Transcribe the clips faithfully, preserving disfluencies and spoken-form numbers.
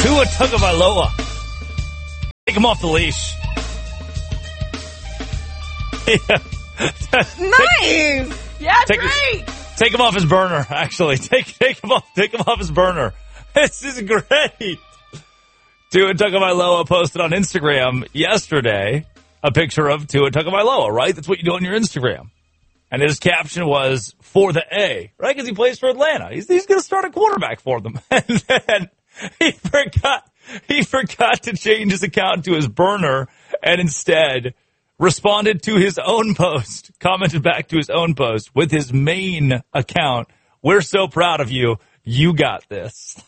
Tua Tagovailoa. Take him off the leash. Yeah. Nice. Yeah, take, great. Take him off his burner, actually. Take take him off take him off his burner. This is great. Tua Tagovailoa posted on Instagram yesterday a picture of Tua Tagovailoa, right? That's what you do on your Instagram. And his caption was, for the A, right? Because he plays for Atlanta. He's, he's going to start a quarterback for them. And then he forgot, he forgot to change his account to his burner and instead responded to his own post, commented back to his own post with his main account. We're so proud of you. You got this.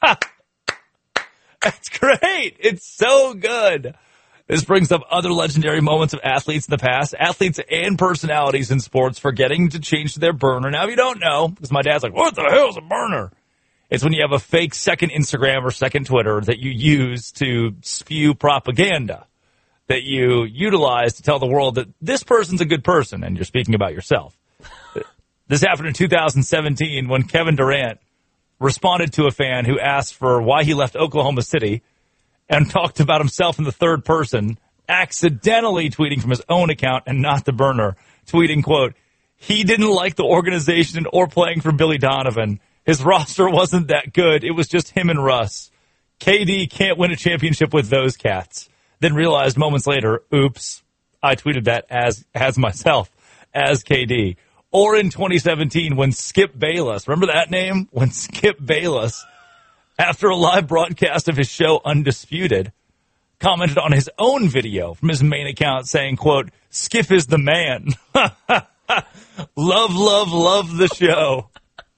That's great. It's so good. This brings up other legendary moments of athletes in the past, athletes and personalities in sports forgetting to change their burner. Now, if you don't know, because my dad's like, what the hell is a burner? It's when you have a fake second Instagram or second Twitter that you use to spew propaganda, that you utilize to tell the world that this person's a good person, and you're speaking about yourself. This happened in two thousand seventeen when Kevin Durant responded to a fan who asked for why he left Oklahoma City and talked about himself in the third person, accidentally tweeting from his own account and not the burner, tweeting, quote, he didn't like the organization or playing for Billy Donovan. His roster wasn't that good. It was just him and Russ. K D can't win a championship with those cats. Then realized moments later, oops, I tweeted that as, as myself, as K D. Or in twenty seventeen when Skip Bayless, remember that name? When Skip Bayless, after a live broadcast of his show Undisputed, commented on his own video from his main account saying, quote, Skip is the man. Love, love, love the show.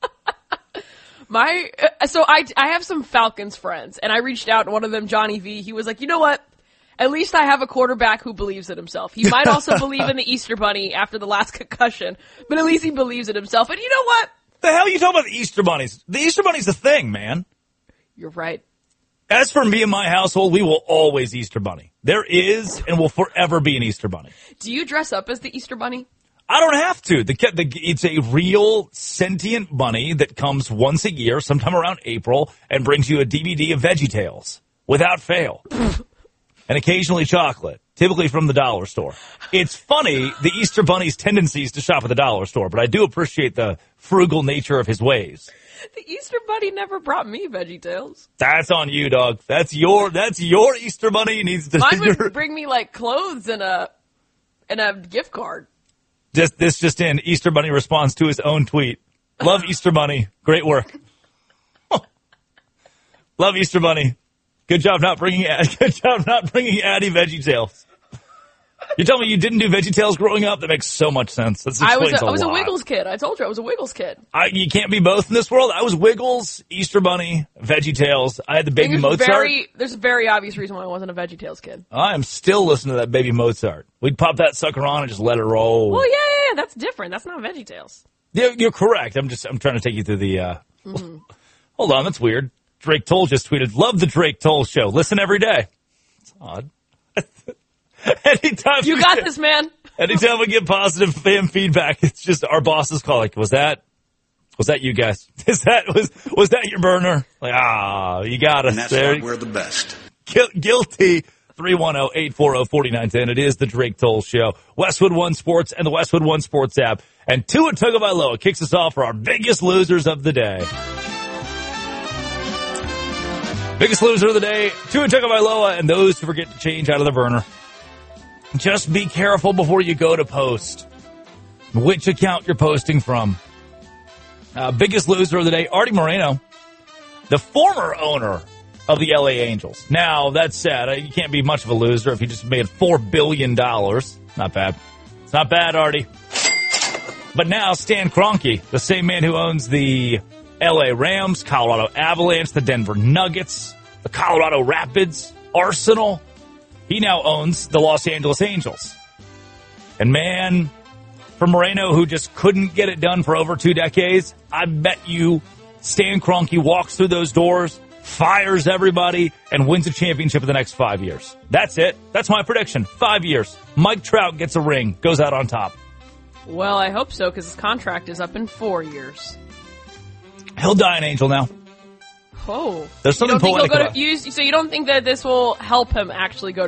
My, uh, so I, I have some Falcons friends, and I reached out to one of them, Johnny V. He was like, you know what? At least I have a quarterback who believes in himself. He might also believe in the Easter Bunny after the last concussion, but at least he believes in himself. And you know what? The hell are you talking about the Easter Bunnies? The Easter Bunny's a thing, man. You're right. As for me and my household, we will always Easter Bunny. There is and will forever be an Easter Bunny. Do you dress up as the Easter Bunny? I don't have to. The, the, it's a real sentient bunny that comes once a year, sometime around April, and brings you a D V D of VeggieTales without fail. And occasionally chocolate, typically from the dollar store. It's funny, the Easter Bunny's tendencies to shop at the dollar store, but I do appreciate the frugal nature of his ways. The Easter Bunny never brought me VeggieTales. That's on you, dog. That's your that's your Easter Bunny. Needs to. Mine would bring me like clothes and a and a gift card. This this just in. Easter Bunny responds to his own tweet. Love Easter Bunny. Great work. Love Easter Bunny. Good job not bringing good job not bringing Addie VeggieTales. You tell me you didn't do VeggieTales growing up? That makes so much sense. That I was explains a, a I was lot. a Wiggles kid. I told you I was a Wiggles kid. I, you can't be both in this world. I was Wiggles, Easter Bunny, VeggieTales. I had the Baby there's Mozart. Very, there's a very obvious reason why I wasn't a VeggieTales kid. I am still listening to that Baby Mozart. We'd pop that sucker on and just let it roll. Well, yeah, yeah, yeah. That's different. That's not VeggieTales. Yeah, you're correct. I'm just I'm trying to take you through the. Uh... Mm-hmm. Hold on, that's weird. Drake Toll just tweeted, "Love the Drake Toll show. Listen every day." It's odd. Anytime you got get, this, man. Anytime we get positive fan feedback, it's just our bosses call like, "Was that? Was that you guys? Is that was was that your burner?" Like, ah, you got us. And that's there. why we're the best. Gu- guilty. three one zero, eight four zero, four nine one zero. It is the Drake Toll Show. Westwood One Sports and the Westwood One Sports app. And Tua Tagovailoa kicks us off for our biggest losers of the day. Biggest loser of the day, Tua Tagovailoa and those who forget to change out of the burner. Just be careful before you go to post which account you're posting from. Uh, biggest loser of the day, Artie Moreno, the former owner of the L A Angels. Now, that said, you can't be much of a loser if you just made four billion dollars. Not bad. It's not bad, Artie. But now, Stan Kroenke, the same man who owns the L A Rams, Colorado Avalanche, the Denver Nuggets, the Colorado Rapids, Arsenal, he now owns the Los Angeles Angels. And man, for Moreno, who just couldn't get it done for over two decades, I bet you Stan Kroenke walks through those doors, fires everybody, and wins a championship in the next five years. That's it. That's my prediction. Five years. Mike Trout gets a ring, goes out on top. Well, I hope so, because his contract is up in four years. He'll die an Angel now. Oh. There's something you don't think poetic he'll go about to, you, So you don't think that this will help him actually go to